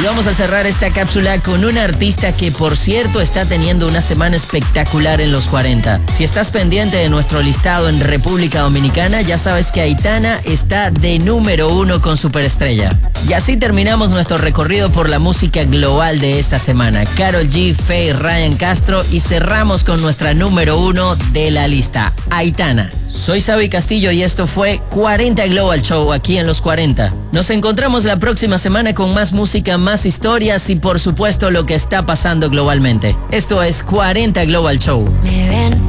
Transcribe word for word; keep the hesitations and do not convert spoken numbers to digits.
vamos a cerrar esta cápsula con una artista que, por cierto, está teniendo una semana espectacular en los cuarenta. Si estás pendiente de nuestro listado en República Dominicana, ya sabes que Aitana está de número uno con Superestrella. Y así terminamos nuestro recorrido por la música global de esta semana. Karol G, Feid, Ryan Castro, y cerramos con nuestra número uno de la lista, Aitana. Soy Xavi Castillo y esto fue cuarenta Global Show aquí en los cuarenta. Nos encontramos la próxima semana con más música, más historias y por supuesto lo que está pasando globalmente. Esto es cuarenta Global Show.